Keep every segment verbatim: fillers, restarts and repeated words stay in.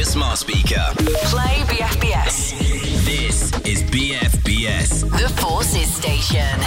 smart speaker. Play B F B S. This is B F B S. The Forces Station.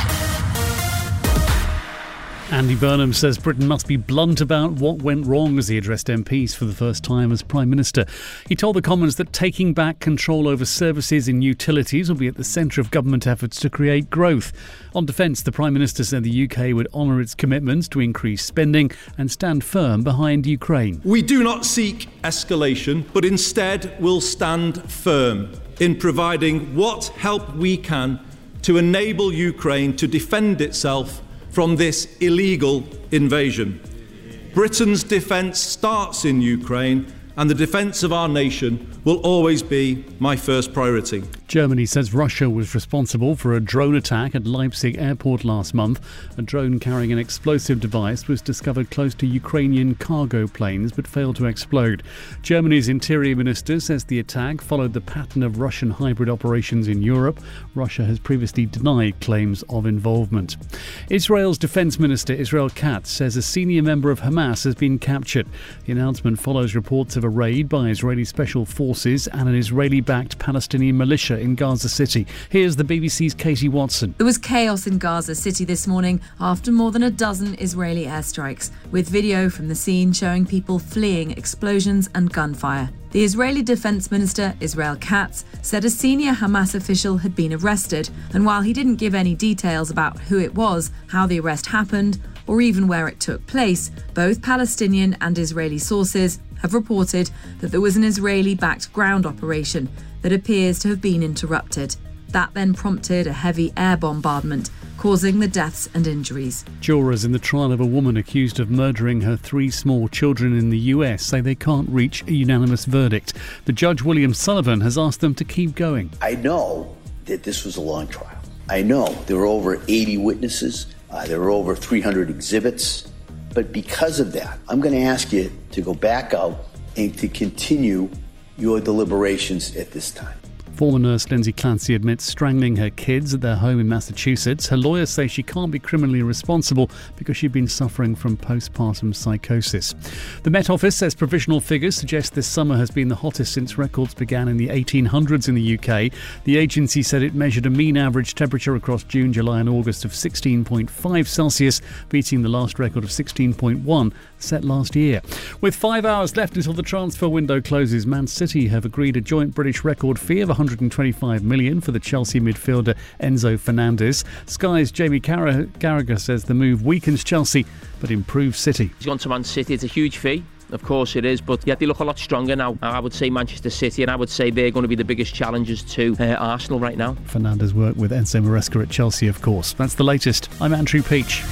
Andy Burnham says Britain must be blunt about what went wrong as he addressed M Ps for the first time as Prime Minister. He told the Commons that taking back control over services and utilities will be at the centre of government efforts to create growth. On defence, the Prime Minister said the U K would honour its commitments to increase spending and stand firm behind Ukraine. We do not seek escalation, but instead will stand firm in providing what help we can to enable Ukraine to defend itself from this illegal invasion. Britain's defence starts in Ukraine, and the defence of our nation will always be my first priority. Germany says Russia was responsible for a drone attack at Leipzig airport last month. A drone carrying an explosive device was discovered close to Ukrainian cargo planes but failed to explode. Germany's interior minister says the attack followed the pattern of Russian hybrid operations in Europe. Russia has previously denied claims of involvement. Israel's defence minister Israel Katz says a senior member of Hamas has been captured. The announcement follows reports of a raid by Israeli special forces and an Israeli-backed Palestinian militia in Gaza City. Here's the B B C's Katie Watson. There was chaos in Gaza City this morning after more than a dozen Israeli airstrikes, with video from the scene showing people fleeing explosions and gunfire. The Israeli Defence Minister, Israel Katz, said a senior Hamas official had been arrested, and while he didn't give any details about who it was, how the arrest happened, or even where it took place, both Palestinian and Israeli sources have reported that there was an Israeli-backed ground operation that appears to have been interrupted. That then prompted a heavy air bombardment, causing the deaths and injuries. Jurors in the trial of a woman accused of murdering her three small children in the U S say they can't reach a unanimous verdict. The judge, William Sullivan, has asked them to keep going. I know that this was a long trial. I know there were over eighty witnesses. Uh, there were over three hundred exhibits. But because of that, I'm going to ask you to go back out and to continue your deliberations at this time. Former nurse Lindsay Clancy admits strangling her kids at their home in Massachusetts. Her lawyers say she can't be criminally responsible because she'd been suffering from postpartum psychosis. The Met Office says provisional figures suggest this summer has been the hottest since records began in the eighteen hundreds in the U K. The agency said it measured a mean average temperature across June, July and August of sixteen point five Celsius, beating the last record of sixteen point one set last year. With five hours left until the transfer window closes, Man City have agreed a joint British record fee of one hundred twenty-five million dollars for the Chelsea midfielder Enzo Fernandez. Sky's Jamie Carra- Carragher says the move weakens Chelsea but improves City. He's gone to Man City. It's a huge fee. Of course it is, but yet they look a lot stronger now. I would say Manchester City, and I would say they're going to be the biggest challengers to uh, Arsenal right now. Fernandez worked with Enzo Maresca at Chelsea, of course. That's the latest. I'm Andrew Peach.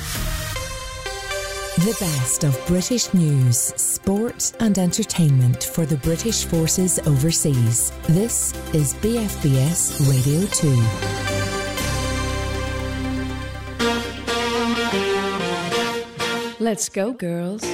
The best of British news, sport and entertainment for the British forces overseas. This is B F B S Radio two. Let's go, girls.